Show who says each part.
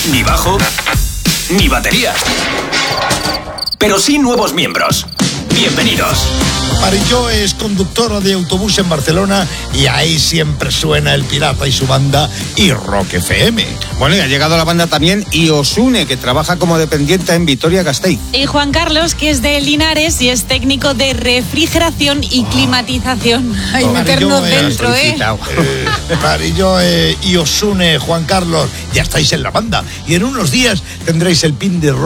Speaker 1: ni bajo, ni batería. Pero sí nuevos miembros. Bienvenidos.
Speaker 2: Marillo es conductora de autobús en Barcelona y ahí siempre suena El Pirata y su banda y Rock FM.
Speaker 3: Bueno, y ha llegado la banda también Iosune, que trabaja como dependiente en Vitoria-Gasteiz.
Speaker 4: Y Juan Carlos, que es de Linares y es técnico de refrigeración y climatización. Ay, meternos dentro,
Speaker 2: Marillo, Iosune, Juan Carlos, ya estáis en la banda y en unos días tendréis el pin de rock